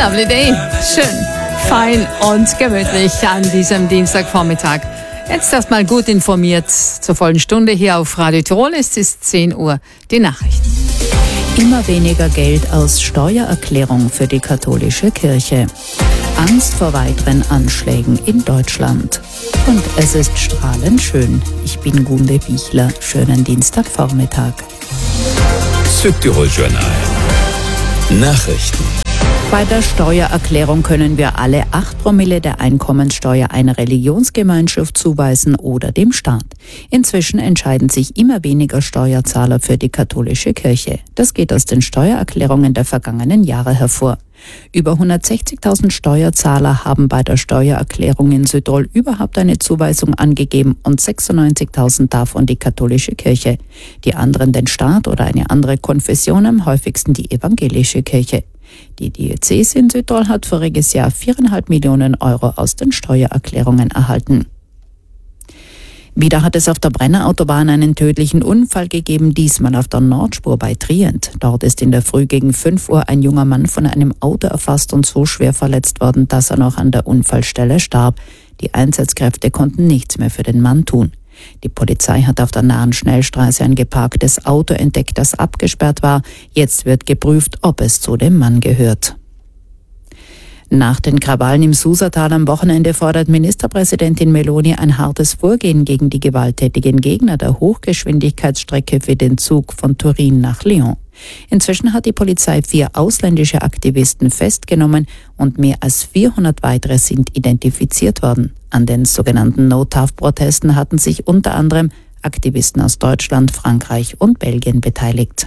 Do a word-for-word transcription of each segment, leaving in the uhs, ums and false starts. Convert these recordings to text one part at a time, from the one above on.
Lovely day. Schön, fein und gemütlich an diesem Dienstagvormittag. Jetzt erstmal gut informiert zur vollen Stunde hier auf Radio Tirol. Es ist zehn Uhr, die Nachrichten. Immer weniger Geld aus Steuererklärung für die katholische Kirche. Angst vor weiteren Anschlägen in Deutschland. Und es ist strahlend schön. Ich bin Gunde Bichler. Schönen Dienstagvormittag. Südtirol Journal. Nachrichten. Bei der Steuererklärung können wir alle acht Promille der Einkommensteuer einer Religionsgemeinschaft zuweisen oder dem Staat. Inzwischen entscheiden sich immer weniger Steuerzahler für die katholische Kirche. Das geht aus den Steuererklärungen der vergangenen Jahre hervor. Über hundertsechzigtausend Steuerzahler haben bei der Steuererklärung in Südtirol überhaupt eine Zuweisung angegeben und sechsundneunzigtausend davon die katholische Kirche. Die anderen den Staat oder eine andere Konfession, am häufigsten die evangelische Kirche. Die Diözese in Südtirol hat voriges Jahr viereinhalb Millionen Euro aus den Steuererklärungen erhalten. Wieder hat es auf der Brennerautobahn einen tödlichen Unfall gegeben, diesmal auf der Nordspur bei Trient. Dort ist in der Früh gegen fünf Uhr ein junger Mann von einem Auto erfasst und so schwer verletzt worden, dass er noch an der Unfallstelle starb. Die Einsatzkräfte konnten nichts mehr für den Mann tun. Die Polizei hat auf der nahen Schnellstraße ein geparktes Auto entdeckt, das abgesperrt war. Jetzt wird geprüft, ob es zu dem Mann gehört. Nach den Krawallen im Susatal am Wochenende fordert Ministerpräsidentin Meloni ein hartes Vorgehen gegen die gewalttätigen Gegner der Hochgeschwindigkeitsstrecke für den Zug von Turin nach Lyon. Inzwischen hat die Polizei vier ausländische Aktivisten festgenommen und mehr als vierhundert weitere sind identifiziert worden. An den sogenannten No-T A F-Protesten hatten sich unter anderem Aktivisten aus Deutschland, Frankreich und Belgien beteiligt.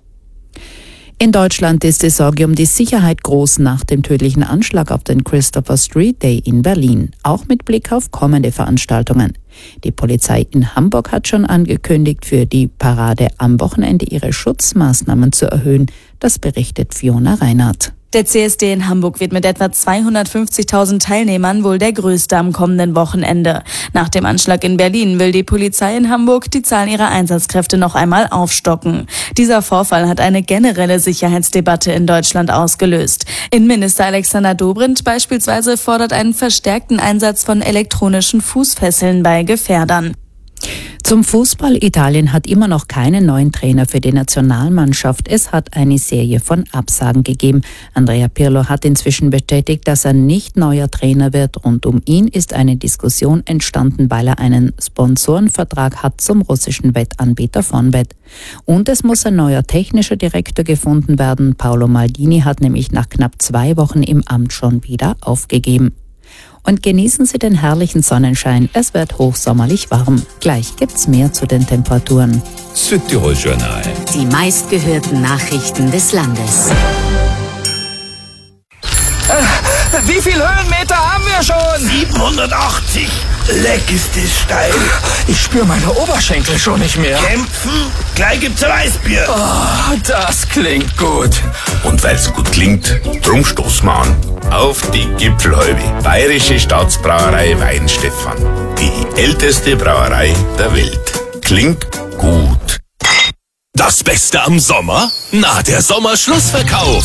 In Deutschland ist die Sorge um die Sicherheit groß nach dem tödlichen Anschlag auf den Christopher Street Day in Berlin, auch mit Blick auf kommende Veranstaltungen. Die Polizei in Hamburg hat schon angekündigt, für die Parade am Wochenende ihre Schutzmaßnahmen zu erhöhen. Das berichtet Fiona Reinhardt. Der C S D in Hamburg wird mit etwa zweihundertfünfzigtausend Teilnehmern wohl der größte am kommenden Wochenende. Nach dem Anschlag in Berlin will die Polizei in Hamburg die Zahl ihrer Einsatzkräfte noch einmal aufstocken. Dieser Vorfall hat eine generelle Sicherheitsdebatte in Deutschland ausgelöst. Innenminister Alexander Dobrindt beispielsweise fordert einen verstärkten Einsatz von elektronischen Fußfesseln bei Gefährdern. Zum Fußball. Italien hat immer noch keinen neuen Trainer für die Nationalmannschaft. Es hat eine Serie von Absagen gegeben. Andrea Pirlo hat inzwischen bestätigt, dass er nicht neuer Trainer wird. Rund um ihn ist eine Diskussion entstanden, weil er einen Sponsorenvertrag hat zum russischen Wettanbieter Fonbet. Und es muss ein neuer technischer Direktor gefunden werden. Paolo Maldini hat nämlich nach knapp zwei Wochen im Amt schon wieder aufgegeben. Und genießen Sie den herrlichen Sonnenschein. Es wird hochsommerlich warm. Gleich gibt's mehr zu den Temperaturen. Südtirol Journal. Die meistgehörten Nachrichten des Landes. Äh, wie viele Höhenmeter haben wir schon? siebenhundertachtzig. Leck ist das steil. Ich spüre meine Oberschenkel schon nicht mehr. Kämpfen? Gleich gibt's ein Weißbier. Oh, das klingt gut. Und weil's gut klingt, drum stoßen wir an. Auf die Gipfelhalbe. Bayerische Staatsbrauerei Weinstefan. Die älteste Brauerei der Welt. Klingt gut. Das Beste am Sommer? Na, der Sommerschlussverkauf.